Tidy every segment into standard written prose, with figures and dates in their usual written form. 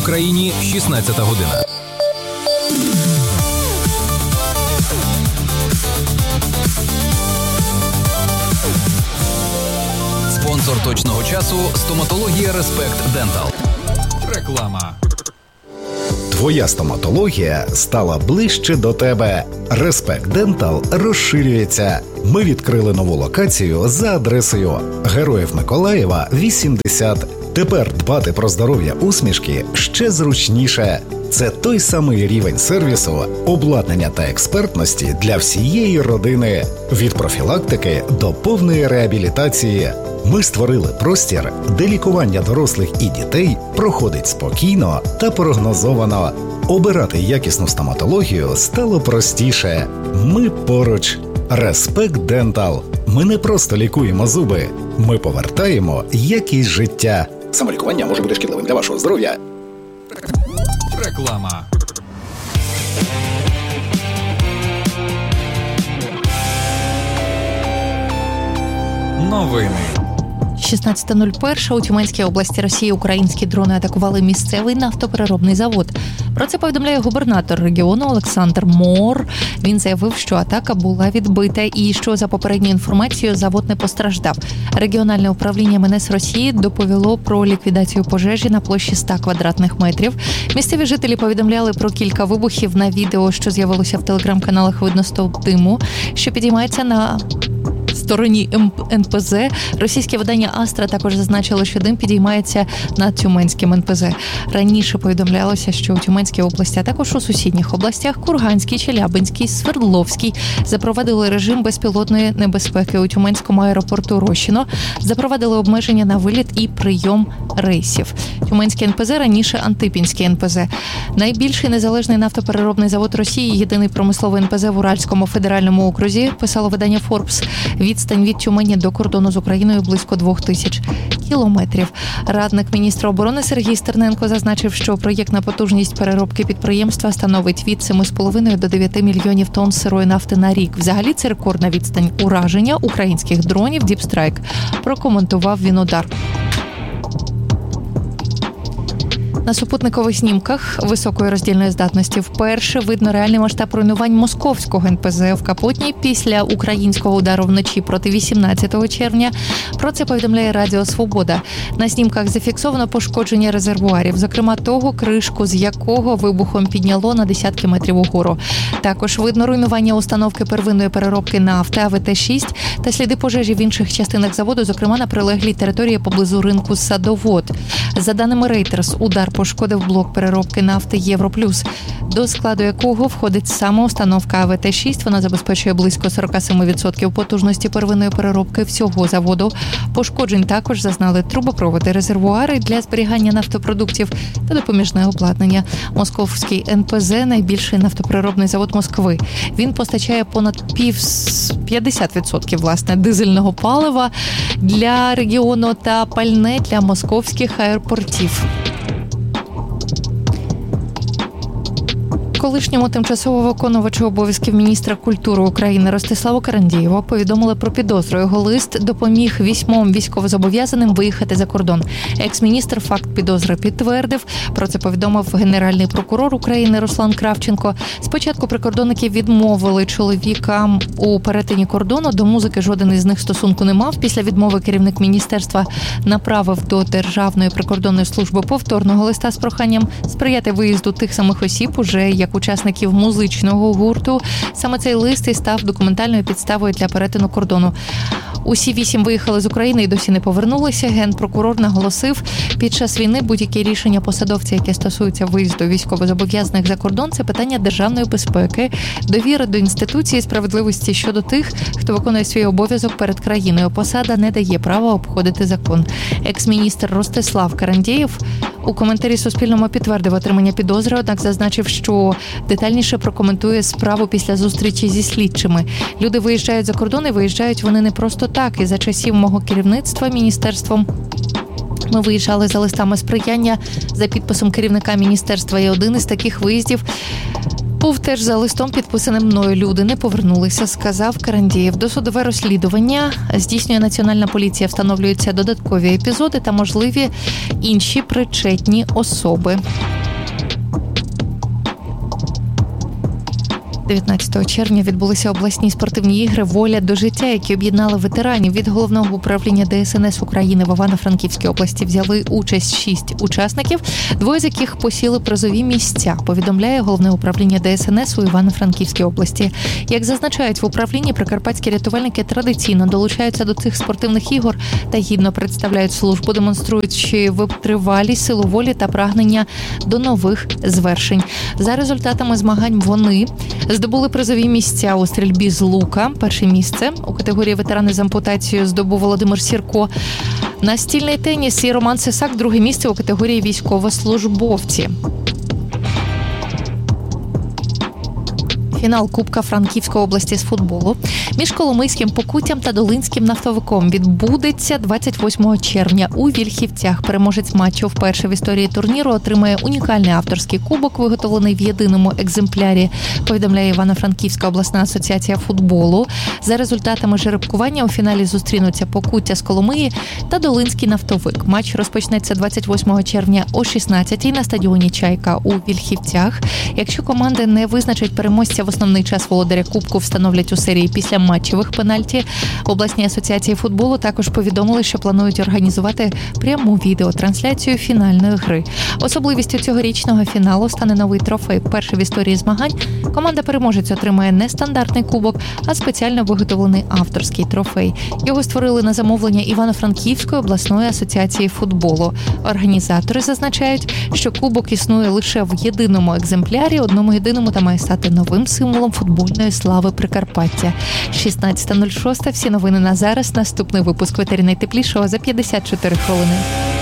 Україні 16 година. Спонсор точного часу – стоматологія Респект Дентал. Реклама. Твоя стоматологія стала ближче до тебе. Респект Дентал розширюється. Ми відкрили нову локацію за адресою Героїв Миколаєва, 80. Тепер дбати про здоров'я усмішки ще зручніше. Це той самий рівень сервісу, обладнання та експертності для всієї родини. Від профілактики до повної реабілітації. Ми створили простір, де лікування дорослих і дітей проходить спокійно та прогнозовано. Обирати якісну стоматологію стало простіше. Ми поруч. Респект Дентал. Ми не просто лікуємо зуби. Ми повертаємо якість життя. Самолікування може бути шкідливим для вашого здоров'я. Реклама. Новини. 16.01 у Тюменській області Росії українські дрони атакували місцевий нафтопереробний завод. Про це повідомляє губернатор регіону Олександр Мор. Він заявив, що атака була відбита і що, за попередньою інформацією, завод не постраждав. Регіональне управління МНС Росії доповіло про ліквідацію пожежі на площі 100 квадратних метрів. Місцеві жителі повідомляли про кілька вибухів. На відео, що з'явилося в телеграм-каналах, видно стовп диму, що підіймається на стороні НПЗ. Російське видання «Астра» також зазначило, що дим підіймається над Тюменським НПЗ. Раніше повідомлялося, що у Тюменській області, а також у сусідніх областях Курганській, Челябинській, Свердловській запровадили режим безпілотної небезпеки. У Тюменському аеропорту Рощино запровадили обмеження на виліт і прийом рейсів. Тюменський НПЗ раніше Антипінський НПЗ. Найбільший незалежний нафтопереробний завод Росії, єдиний промисловий НПЗ в Уральському федеральному окрузі, писало видання Forbes. Відстань від Тюмені до кордону з Україною близько 2000 кілометрів. Радник міністра оборони Сергій Стерненко зазначив, що проєктна потужність переробки підприємства становить від 7,5 до 9 мільйонів тонн сирої нафти на рік. Взагалі це рекордна відстань ураження українських дронів Deep Strike. Прокоментував він удар. На супутникових знімках високої роздільної здатності вперше видно реальний масштаб руйнувань московського НПЗ в Капотні після українського удару вночі проти 18 червня. Про це повідомляє Радіо Свобода. На знімках зафіксовано пошкодження резервуарів, зокрема того, кришку з якого вибухом підняло на десятки метрів угору. Також видно руйнування установки первинної переробки нафти АВТ-6 та сліди пожежі в інших частинах заводу, зокрема на прилеглій території поблизу ринку Садовод. За даними Reuters, удар пошкодив блок переробки нафти «Європлюс», до складу якого входить саме установка АВТ-6. Вона забезпечує близько 47% потужності первинної переробки всього заводу. Пошкоджень також зазнали трубопроводи, резервуари для зберігання нафтопродуктів та допоміжне обладнання. Московський НПЗ – найбільший нафтопереробний завод Москви. Він постачає понад 50% власне дизельного палива для регіону та пальне для московських аеропортів. Колишньому тимчасово виконувачу обов'язків міністра культури України Ростиславу Карандєєву повідомили про підозру. Його лист допоміг 8 військовозобов'язаним виїхати за кордон. Екс-міністр факт підозри підтвердив. Про це повідомив генеральний прокурор України Руслан Кравченко. Спочатку прикордонники відмовили чоловікам у перетині кордону. До музики жоден із них стосунку не мав. Після відмови керівник міністерства направив до Державної прикордонної служби повторного листа з проханням сприяти виїзду тих самих осіб уже як учасників музичного гурту. Саме цей лист і став документальною підставою для перетину кордону. Усі 8 виїхали з України і досі не повернулися. Генпрокурор наголосив, під час війни будь-які рішення посадовця, які стосуються виїзду військовозобов'язаних за кордон, це питання державної безпеки, довіри до інституції, справедливості щодо тих, хто виконує свій обов'язок перед країною. Посада не дає права обходити закон. Екс-міністр Ростислав Карандєєв у коментарі Суспільному підтвердив отримання підозри, однак зазначив, що детальніше прокоментує справу після зустрічі зі слідчими. Люди виїжджають за кордон і виїжджають вони не просто так. І за часів мого керівництва міністерством ми виїжджали за листами сприяння, за підписом керівника міністерства. І один із таких виїздів був теж за листом, підписаним мною. Люди не повернулися, сказав Карандєєв. Досудове розслідування здійснює Національна поліція. Встановлюються додаткові епізоди та можливі інші причетні особи. 19 червня відбулися обласні спортивні ігри «Воля до життя», які об'єднали ветеранів. Від Головного управління ДСНС України в Івано-Франківській області взяли участь 6 учасників, 2 з яких посіли призові місця, повідомляє Головне управління ДСНС у Івано-Франківській області. Як зазначають в управлінні, прикарпатські рятувальники традиційно долучаються до цих спортивних ігор та гідно представляють службу, демонструючи витривалість, силу волі та прагнення до нових звершень. За результатами змагань вони здобули призові місця у стрільбі з лука. Перше місце у категорії ветерани з ампутацією здобув Володимир Сірко. Настільний теніс і Роман Сисак. Друге місце у категорії військовослужбовці. Фінал Кубка Франківської області з футболу між Коломийським Покуттям та Долинським нафтовиком відбудеться 28 червня у Вільхівцях. Переможець матчу вперше в історії турніру отримає унікальний авторський кубок, виготовлений в єдиному екземплярі, повідомляє Івано-Франківська обласна асоціація футболу. За результатами жеребкування у фіналі зустрінуться Покуття з Коломиї та Долинський нафтовик. Матч розпочнеться 28 червня о 16-й на стадіоні «Чайка» у Вільхівцях. Якщо команди не визначать переможця в основний час, володаря кубку встановлять у серії після матчевих пенальті. В обласній асоціації футболу також повідомили, що планують організувати пряму відеотрансляцію фінальної гри. Особливістю цьогорічного фіналу стане новий трофей. Перший в історії змагань команда-переможець отримає не стандартний кубок, а спеціально виготовлений авторський трофей. Його створили на замовлення Івано-Франківської обласної асоціації футболу. Організатори зазначають, що кубок існує лише в єдиному екземплярі, одному єдиному, та має стати новим символом футбольної слави Прикарпаття. 16:06. Всі новини на зараз. Наступний випуск «Ветері найтеплішого» за 54 хвилини.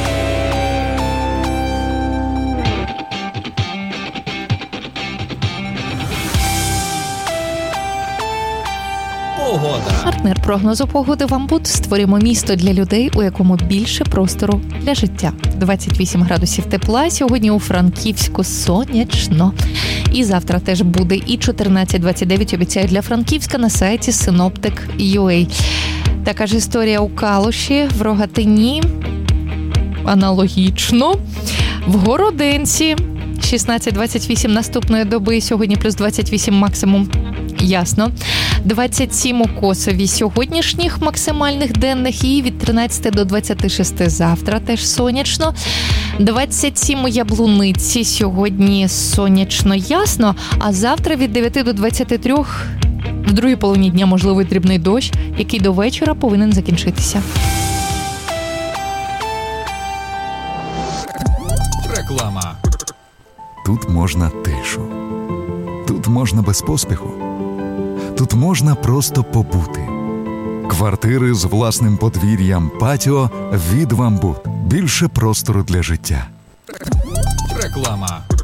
Погода. Партнер прогнозу погоди «Вамбут». Створюємо місто для людей, у якому більше простору для життя. 28 градусів тепла. Сьогодні у Франківську сонячно. І завтра теж буде. І 14-29 обіцяють для Франківська на сайті Synoptic.ua. Така ж історія у Калуші, в Рогатині. Аналогічно. В Городенці 16-28 наступної доби. Сьогодні плюс 28 максимум. Ясно. 27 у Косові сьогоднішніх максимальних денних і від 13 до 26 завтра теж сонячно. 27 у Яблуниці сьогодні сонячно ясно, а завтра від 9 до 23 в другій половині дня можливий дрібний дощ, який до вечора повинен закінчитися. Реклама. Тут можна тишу. Тут можна без поспіху. Тут можна просто побути. Квартири з власним подвір'ям, патіо від «Вамбут». Більше простору для життя. Реклама.